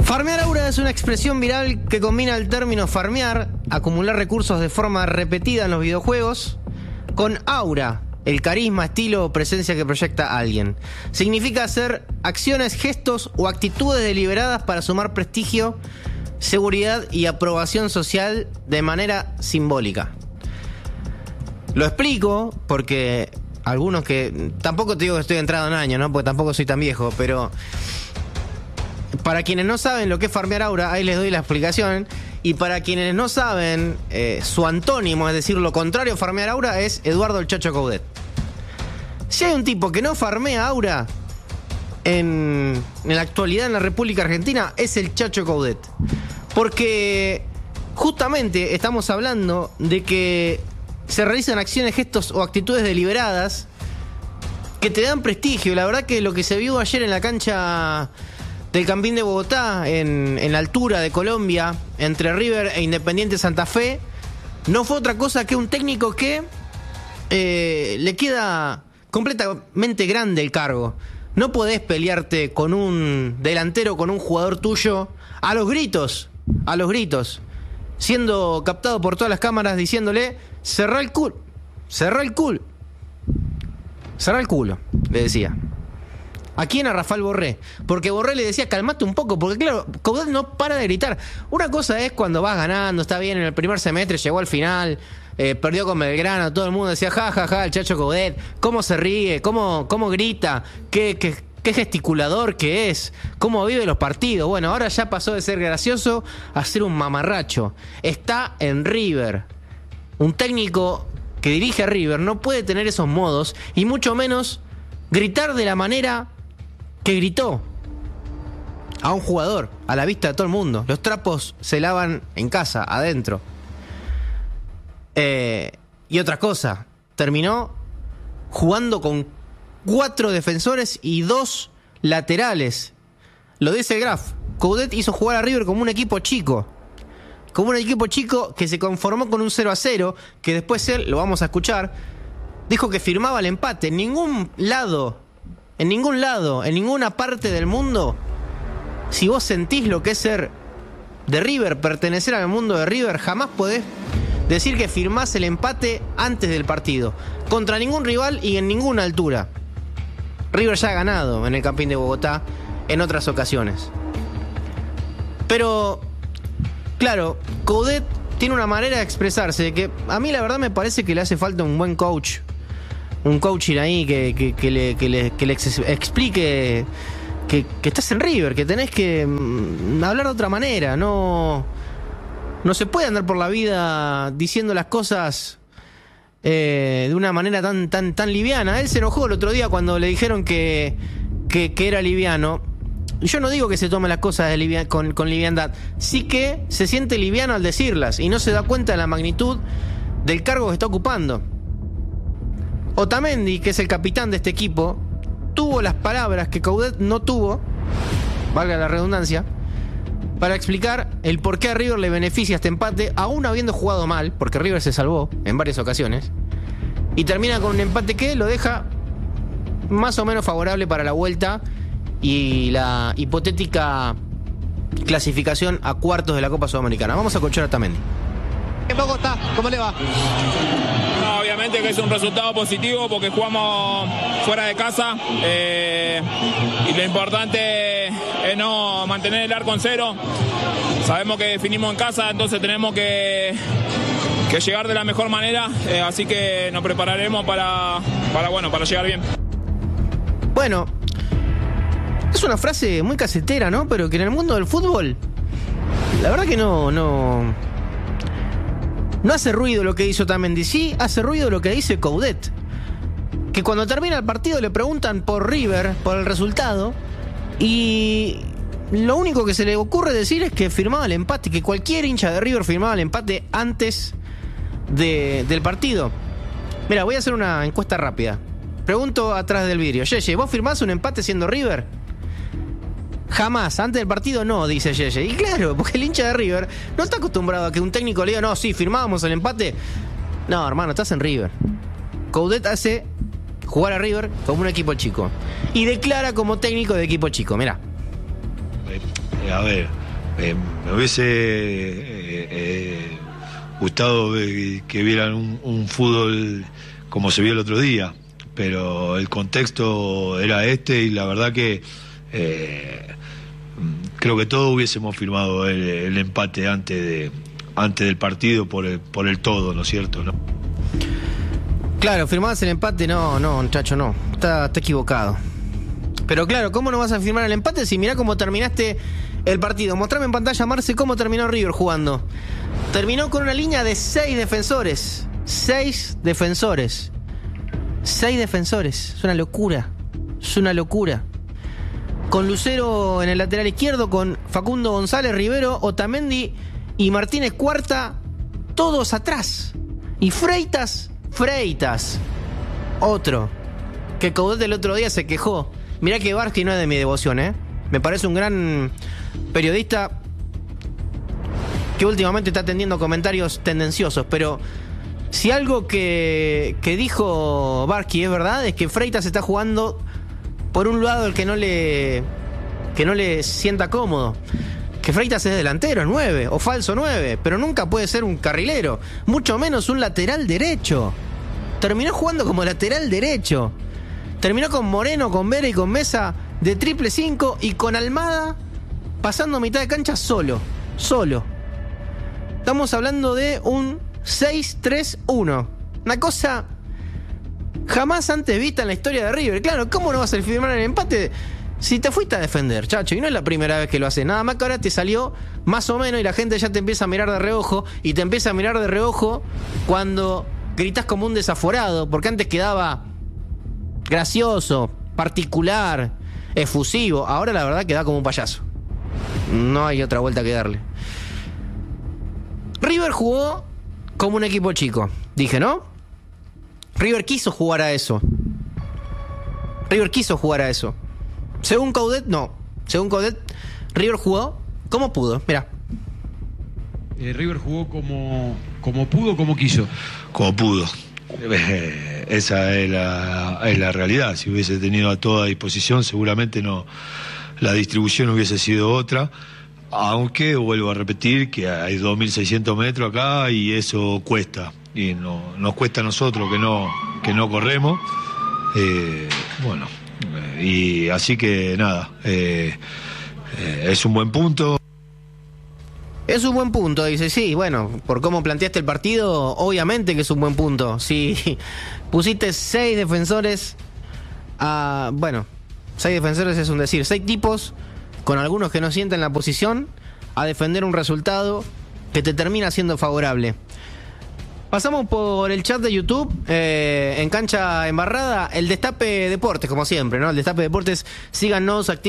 Farmear aura es una expresión viral que combina el término farmear, acumular recursos de forma repetida en los videojuegos, con aura, el carisma, estilo o presencia que proyecta alguien. Significa hacer acciones, gestos o actitudes deliberadas para sumar prestigio, seguridad y aprobación social de manera simbólica. Lo explico porque algunos que... Tampoco te digo que estoy entrado en años, ¿no? Porque tampoco soy tan viejo, pero... Para quienes no saben lo que es farmear aura, ahí les doy la explicación. Y para quienes no saben, su antónimo, es decir, lo contrario a farmear aura, es Eduardo el Chacho Coudet. Si hay un tipo que no farmea aura en la actualidad en la República Argentina, es el Chacho Coudet. Porque justamente estamos hablando de que se realizan acciones, gestos o actitudes deliberadas que te dan prestigio. La verdad que lo que se vio ayer en la cancha del Campín de Bogotá, en la altura de Colombia, entre River e Independiente Santa Fe, no fue otra cosa que un técnico que le queda completamente grande el cargo. No podés pelearte con un delantero, con un jugador tuyo, a los gritos, siendo captado por todas las cámaras diciéndole: cerrá el culo, le decía. ¿A quién? A Rafael Borré. Porque Borré le decía: calmate un poco. Porque claro, Coudet no para de gritar. Una cosa es cuando vas ganando, está bien, en el primer semestre llegó al final, perdió con Belgrano, todo el mundo decía: ja, ja, ja, el Chacho Coudet, cómo se ríe, cómo grita, qué gesticulador que es, cómo vive los partidos. Bueno, ahora ya pasó de ser gracioso a ser un mamarracho. Está en River. Un técnico que dirige a River no puede tener esos modos, y mucho menos gritar de la manera que gritó a un jugador, a la vista de todo el mundo. Los trapos se lavan en casa, adentro. Y otra cosa, terminó jugando con 4 defensores y 2 laterales. Lo dice el Graf. Coudet hizo jugar a River como un equipo chico. Como un equipo chico que se conformó con un 0-0, que después él, lo vamos a escuchar, dijo que firmaba el empate. En ningún lado, en ninguna parte del mundo, si vos sentís lo que es ser de River, pertenecer al mundo de River, jamás podés decir que firmás el empate antes del partido, contra ningún rival y en ninguna altura. River ya ha ganado en el Campín de Bogotá en otras ocasiones. Pero, claro, Coudet tiene una manera de expresarse que a mí la verdad me parece que le hace falta un buen coach. Un coaching ahí que le explique que estás en River, que tenés que hablar de otra manera. No se puede andar por la vida diciendo las cosas de una manera tan liviana. Él se enojó el otro día cuando le dijeron que era liviano. Yo no digo que se tome las cosas con liviandad. Sí que se siente liviano al decirlas y no se da cuenta de la magnitud del cargo que está ocupando. Otamendi, que es el capitán de este equipo, tuvo las palabras que Coudet no tuvo, valga la redundancia, para explicar el por qué a River le beneficia este empate, aún habiendo jugado mal, porque River se salvó en varias ocasiones, y termina con un empate que lo deja más o menos favorable para la vuelta y la hipotética clasificación a cuartos de la Copa Sudamericana. Vamos a escuchar a Otamendi. En Bogotá, ¿cómo le va? No, obviamente que es un resultado positivo porque jugamos fuera de casa y lo importante es no mantener el arco en cero. Sabemos que definimos en casa, entonces tenemos que llegar de la mejor manera, así que nos prepararemos para llegar bien. Bueno, es una frase muy casetera, ¿no? Pero que en el mundo del fútbol, la verdad que no hace ruido lo que dice Otamendi. Sí hace ruido lo que dice Coudet, que cuando termina el partido le preguntan por River, por el resultado, y lo único que se le ocurre decir es que firmaba el empate, que cualquier hincha de River firmaba el empate antes del partido. Mira, voy a hacer una encuesta rápida. Pregunto atrás del vidrio: Yeye, ¿vos firmás un empate siendo River? Jamás, antes del partido no, dice Yeye. Y claro, porque el hincha de River no está acostumbrado a que un técnico le diga: no, sí, firmábamos el empate. No, hermano, estás en River. Coudet hace jugar a River como un equipo chico y declara como técnico de equipo chico. Mirá. a ver, me hubiese gustado que vieran un fútbol como se vio el otro día, pero el contexto era este y la verdad que creo que todos hubiésemos firmado el empate antes del partido por el todo, ¿no es cierto? ¿No? Claro, firmabas el empate, no, muchacho, no. Está equivocado. Pero claro, ¿cómo no vas a firmar el empate si mirá cómo terminaste el partido? Mostrame en pantalla, Marce, cómo terminó River jugando. Terminó con una línea de 6 defensores. 6 defensores. 6 defensores. Es una locura. Es una locura. Con Lucero en el lateral izquierdo, con Facundo González, Rivero, Otamendi y Martínez Cuarta, todos atrás. Y Freitas, otro, que Coudet el otro día se quejó. Mirá que Barsky no es de mi devoción, me parece un gran periodista que últimamente está teniendo comentarios tendenciosos, pero si algo que dijo Barsky es verdad, es que Freitas está jugando por un lado el que no le sienta cómodo. Que Freitas es delantero, 9 o falso 9, pero nunca puede ser un carrilero, mucho menos un lateral derecho. Terminó jugando como lateral derecho. Terminó con Moreno, con Vera y con Mesa de triple 5 y con Almada pasando mitad de cancha solo. Estamos hablando de un 6-3-1. Una cosa jamás antes vista en la historia de River. Claro, ¿cómo no vas a firmar el empate si te fuiste a defender, chacho? Y no es la primera vez que lo haces. Nada más que ahora te salió más o menos y la gente ya te empieza a mirar de reojo. Y te empieza a mirar de reojo cuando gritás como un desaforado. Porque antes quedaba gracioso, particular, efusivo. Ahora la verdad queda como un payaso. No hay otra vuelta que darle. River jugó como un equipo chico, dije, ¿no? River quiso jugar a eso. Según Coudet, no. Según Coudet, River jugó como pudo. Mirá. River jugó como pudo, como quiso. Como pudo. Esa es la realidad. Si hubiese tenido a toda disposición, seguramente no, la distribución hubiese sido otra. Aunque vuelvo a repetir que hay 2.600 metros acá y eso cuesta. Y nos cuesta a nosotros que no corremos. Bueno, y así que nada, es un buen punto. Es un buen punto, dice, sí, bueno, por cómo planteaste el partido, obviamente que es un buen punto. Si pusiste 6 defensores, 6 defensores es un decir, 6 tipos, con algunos que no sienten la posición, a defender un resultado que te termina siendo favorable. Pasamos por el chat de YouTube, en Cancha Embarrada, el Destape Deportes, como siempre, ¿no? El Destape Deportes, síganos, activen